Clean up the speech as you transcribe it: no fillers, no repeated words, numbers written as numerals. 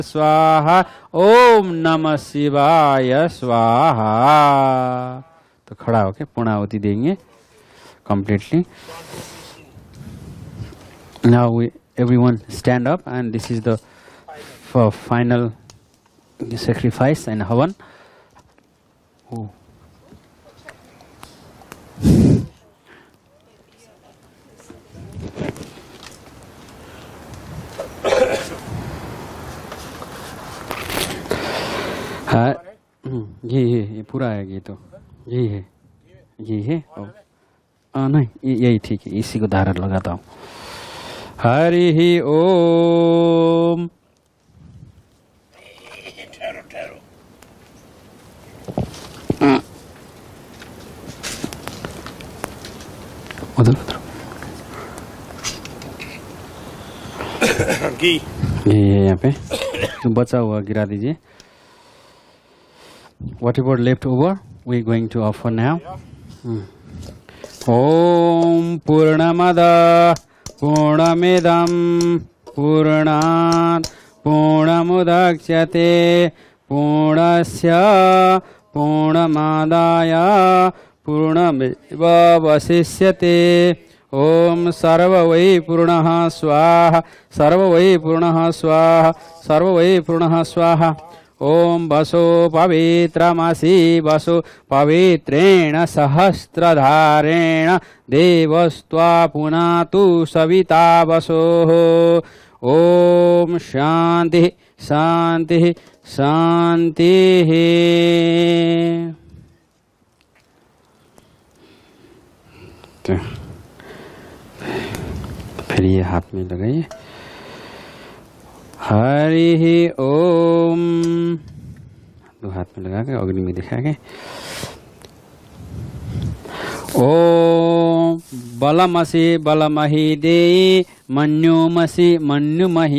स्वाहा, ओम नमः शिवाय स्वाहा। तो खड़ा होके पूर्णाहुति देंगे completely. Now everyone stand up, and this is the final sacrifice and havan. Oh. ये पूरा है, ये तो ये है नहीं, यही ठीक है, इसी को धारण लगाता हूँ। हरि ओम। उधर ये यहाँ पे जो बचा हुआ गिरा दीजिए। Whatever left over, we're going to offer now. Om Purnamada Purnamidam Purnat Purnamudachyate Purnasya Purnamadaya Purnameva Vasishyate. Om Sarva Vai Purnaha Swaha, Sarva Vai Purnaha Swaha, Sarva Vai Purnaha Swaha. ओम वसो पवित्रमसि वसो पवित्रेण सहस्त्रधारेण देवस्त्वा पुनातु सविता वसोः। ओम शांति शांति शांति। फिर ये हाथ में लगाइए। हरि ओम। दो हाथ में लगा के अग्नि में दिखा के ओम बलमसि बलमहि देहि मन्युमसि मन्युमहि